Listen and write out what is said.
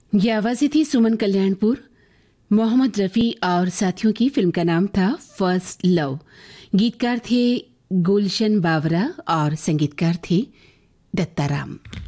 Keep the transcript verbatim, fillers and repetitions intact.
ये आवाज़ें थी सुमन कल्याणपुर, मोहम्मद रफ़ी और साथियों की। फिल्म का नाम था फर्स्ट लव। गीतकार थे गुलशन बावरा और संगीतकार थे दत्ताराम।